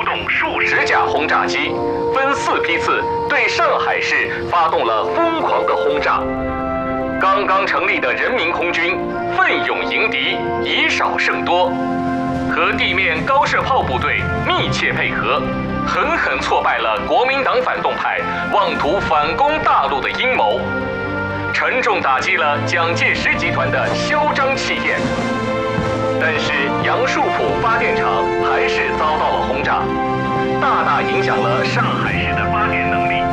动数十架轰炸机，分4批次对上海市发动了疯狂的轰炸。刚刚成立的人民空军奋勇迎敌，以少胜多，和地面高射炮部队密切配合，狠狠挫败了国民党反动派妄图反攻大陆的阴谋，沉重打击了蒋介石集团的嚣张气焰。但是杨树浦发电厂还是遭到了轰炸，大大影响了上海市的发电能力。